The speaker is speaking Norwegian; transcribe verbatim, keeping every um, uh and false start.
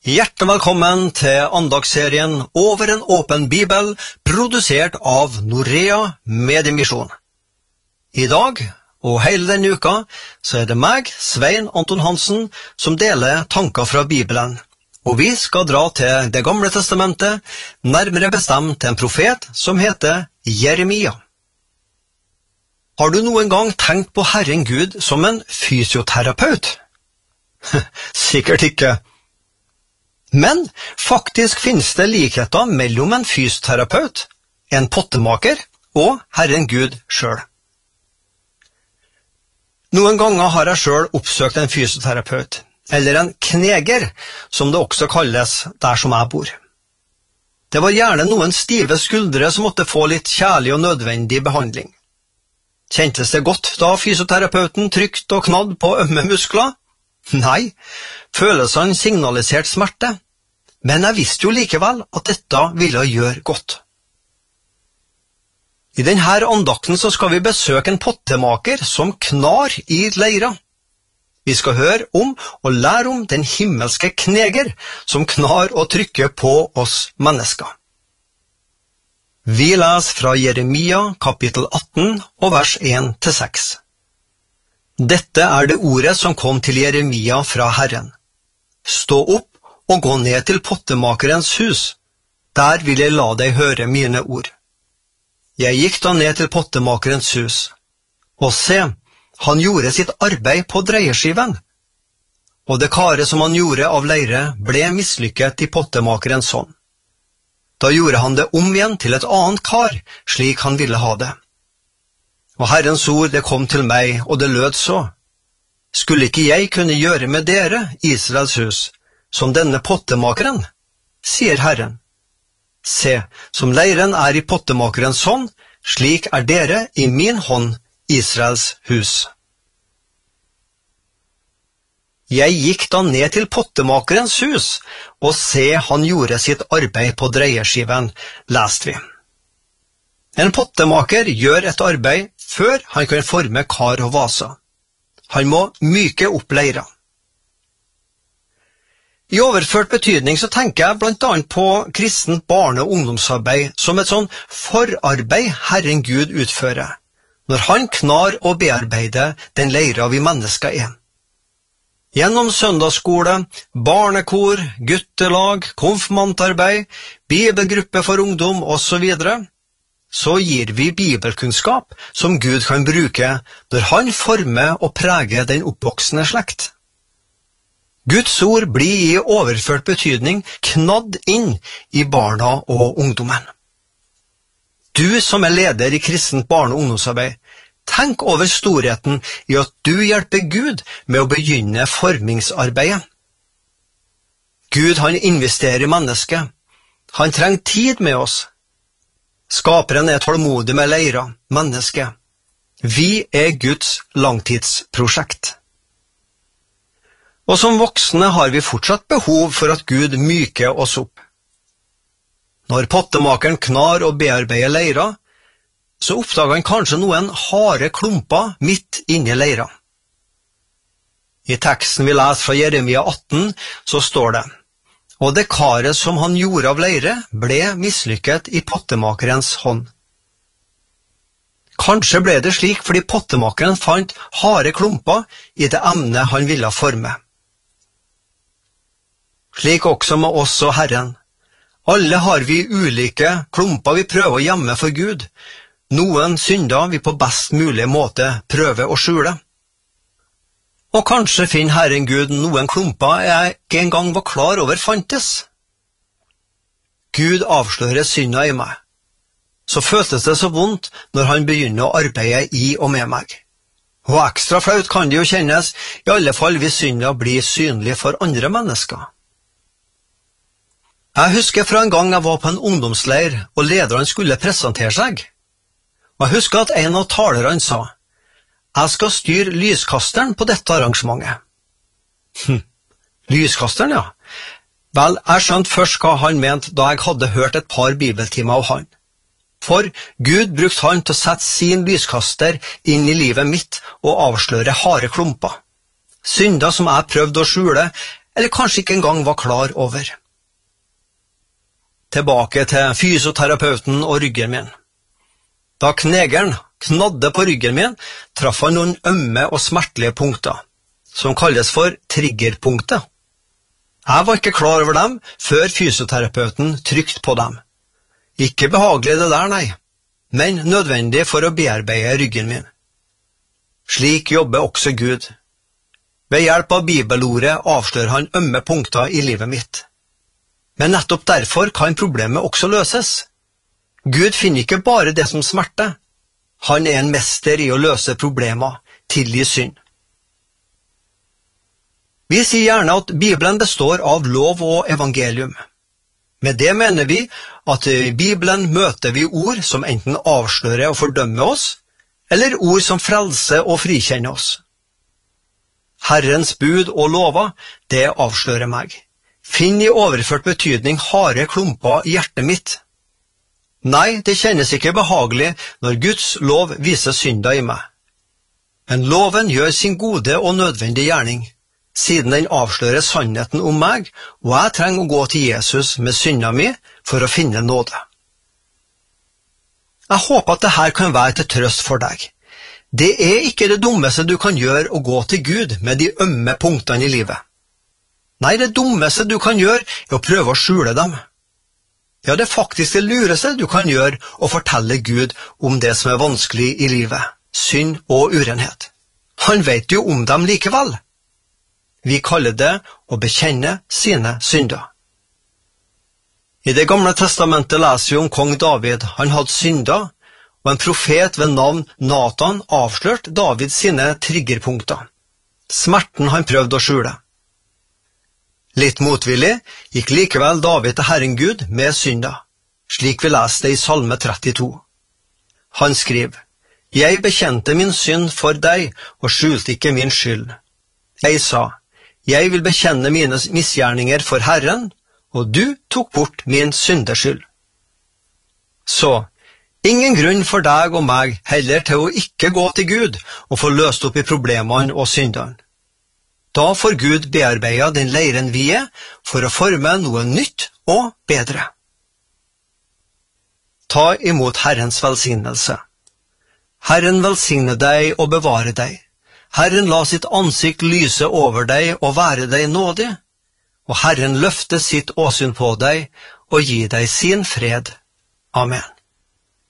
Hjertelig velkommen til andagsserien Over en åpen bibel, produsert av Norea Mediemisjon. I dag, og hele denne uka, så er det meg, Svein Anton Hansen, som deler tanker fra Bibelen. Og vi skal dra til Det gamle testamentet, nærmere bestemt til en profet som heter Jeremia. Har du noen gang tenkt på Herren Gud som en fysioterapeut? Sikkert ikke. Men faktisk finnes det likheter mellom en fysioterapeut, en pottemaker og Herren Gud selv. Noen ganger har jeg selv oppsøkt en fysioterapeut, eller en kneger, som det også kalles der som jeg bor. Det var gjerne noen stive skuldre som måtte få litt kjærlig og nødvendig behandling. Kjentes det godt da fysioterapeuten trykt og knadd på ømme muskler? Nei, følelsene signaliserte smerte, men jeg visste jo likevel at dette ville gjøre godt. I denne andakten så skal vi besøke en pottemaker som knar i leira. Vi skal høre om og lære om den himmelske kneger som knar og trykker på oss mennesker. Vi leser fra Jeremia kapittel atten og vers en til seks. Dette er det ordet som kom til Jeremia fra Herren. Stå opp og gå ned til pottemakerens hus. Der vil jeg la deg høre mine ord. Jeg gikk da ned til pottemakerens hus. Og se, han gjorde sitt arbeid på dreieskiven. Og det kare som han gjorde av leire ble mislykket i pottemakerens hånd. Da gjorde han det om igjen til et annet kar, slik han ville ha det. Og Herrens ord det kom til meg, og det lød så. Skulle ikke jeg kunne gjøre med dere, Israels hus, som denne pottemakeren? Sier Herren. Se, som leiren er i pottemakerens hånd, slik er dere i min hånd, Israels hus. Jeg gikk da ned til pottemakerens hus, og se, han gjorde sitt arbeid på dreieskiven, leste vi. En pottemaker gjør et arbeid før han kan forme kar og vasa. Han må myke opp leira. I overført betydning så tenker jeg blant annet på kristent barne- og ungdomsarbeid som et sånn forarbeid Herren Gud utfører, når han knar og bearbeider den leira vi mennesker er. Gjennom søndagsskole, barnekor, guttelag, konfirmantarbeid, bibelgruppe for ungdom og så videre, så gir vi bibelkunnskap som Gud kan bruke når han former og preger den oppvoksende slekt. Guds ord blir i overført betydning knadd inn i barna og ungdommen. Du som er leder i kristent barne- og ungdomsarbeid, tenk over storheten i at du hjelper Gud med å begynne formingsarbeidet. Gud han investerer i mennesket. Han trenger tid med oss. Skaperen er tålmodig med leira, mennesket. Vi er Guds langtidsprosjekt. Og som voksne har vi fortsatt behov for at Gud myker oss opp. Når pottemakeren knar og bearbeider leira, så oppdager han kanskje noen harde klumper midt inne i leira. I teksten vi leser fra Jeremia atten, så står det: Og det karet som han gjorde av leire ble mislykket i pottemakerens hånd. Kanskje ble det slik fordi pottemakeren fant harde klumper i det emnet han ville forme. Slik også med oss og Herren. Alle har vi ulike klumper vi prøver å gjemme for Gud. Noen synder vi på best mulig måte prøver å skjule. Og kanskje finner Herren Gud noen klumper jeg ikke engang var klar over fantes. Gud avslører synda i meg. Så føltes det så vondt når han begynner å arbeide i og med meg. Og ekstra flaut kan det jo kjennes, i alle fall hvis synda blir synlig for andre mennesker. Jeg husker fra en gang jeg var på en ungdomsleir, og lederen skulle presentere seg. Og jeg husker at en av talerne sa: Jeg skal styre lyskasteren på dette arrangementet. Hm, lyskasteren, ja. Vel, jeg skjønte først hva han mente da jeg hadde hørt et par bibeltimer av han. For Gud brukte han til å sette sin lyskaster inn i livet mitt og avsløre harde klumper. Synder som jeg prøvde å skjule, eller kanskje ikke engang var klar over. Tilbake til fysioterapeuten og ryggen min. Da knegeren knadde på ryggen min, traff han noen ømme og smertelige punkter, som kalles for triggerpunkter. Jeg var ikke klar over dem før fysioterapeuten trykte på dem. Ikke behagelig det der, nei, men nødvendig for å bearbeide ryggen min. Slik jobber også Gud. Ved hjelp av bibelordet avslører han ømme punkter i livet mitt. Men nettopp derfor kan problemet også løses. Gud finner ikke bare det som smerter. Han er en mester i å løse problemer, tilgi synd. Vi sier gjerne at Bibelen består av lov og evangelium. Med det mener vi at i Bibelen møter vi ord som enten avslører og fordømmer oss, eller ord som frelser og frikjenner oss. Herrens bud og lover, det avslører meg. Finn i overført betydning harde klumper i hjertet mitt. Nei, det kjennes ikke behagelig når Guds lov viser synda i meg. Men loven gjør sin gode og nødvendige gjerning, siden den avslører sannheten om meg, og jeg trenger å gå til Jesus med synda mi for å finne nåde. Jeg håper at dette kan være til trøst for deg. Det er ikke det dummeste du kan gjøre å gå til Gud med de ømme punktene i livet. Nei, det dummeste du kan gjøre er å prøve å skjule dem. Ja, det er faktisk det lureste du kan gjøre å fortelle Gud om det som er vanskelig i livet, synd og urenhet. Han vet jo om dem likevel. Vi kaller det å bekjenne sine synder. I Det gamle testamentet leser vi om kong David. Han hadde synder, og en profet ved navn Nathan avslørte David sine triggerpunkter. Smerten han prøvde å skjule. Litt motvillig gikk likevel David til Herren Gud med synda, slik vi leste i Salme trettito. Han skriver: «Jeg bekjente min synd for deg og skjulte ikke min skyld. Jeg sa, jeg vil bekjenne mine misgjerninger for Herren, og du tok bort min syndeskyld.» Så, ingen grunn for deg og meg heller til å ikke gå til Gud og få løst opp i problemene og syndene. Da får Gud bearbeide den leiren vi er, for å forme noe nytt og bedre. Ta imot Herrens velsignelse. Herren velsigne deg og bevare deg. Herren la sitt ansikt lyse over deg og være deg nådig, og Herren løfte sitt åsyn på deg og gi deg sin fred. Amen.